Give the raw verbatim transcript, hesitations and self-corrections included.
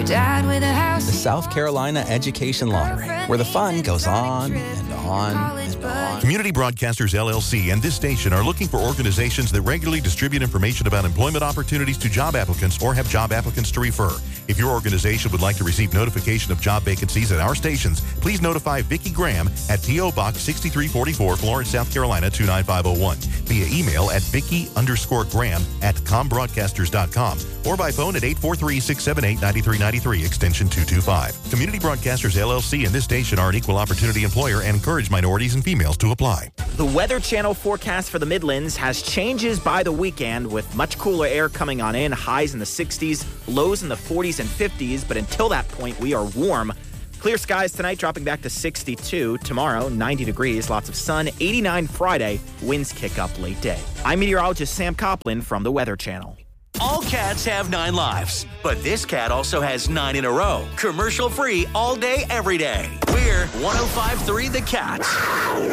Your dad with a house. The South Carolina Education Lottery, where the fun goes on and on and on. Community Broadcasters, L L C, and this station are looking for organizations that regularly distribute information about employment opportunities to job applicants or have job applicants to refer. If your organization would like to receive notification of job vacancies at our stations, please notify Vicki Graham at P O. Box sixty-three forty-four, Florence, South Carolina two nine five oh one, via email at Vicki underscore Graham at combroadcasters dot com, or by phone at eight four three, six seven eight, nine three nine three, extension two two five. Community Broadcasters, L L C, and this station are an equal opportunity employer and encourage minorities and females to apply. The Weather Channel forecast for the Midlands has changes by the weekend, with much cooler air coming on in, highs in the sixties, lows in the forties and fifties, but until that point, we are warm. Clear skies tonight, dropping back to sixty-two. Tomorrow, ninety degrees, lots of sun, eighty-nine Friday, winds kick up late day. I'm meteorologist Sam Coplin from the Weather Channel. All cats have nine lives, but this cat also has nine in a row. Commercial free all day, every day. We're one oh five point three The Cat.